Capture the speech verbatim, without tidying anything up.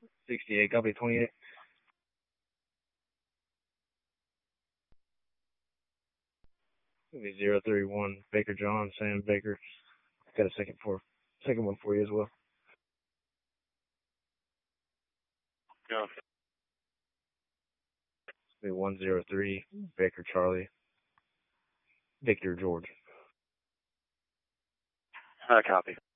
sixty-eight, copy twenty-eight. Maybe zero three one Baker John, Sam Baker. Got a second for second one for you as well. Yeah. Maybe one zero three Baker Charlie. Victor George. Uh, copy.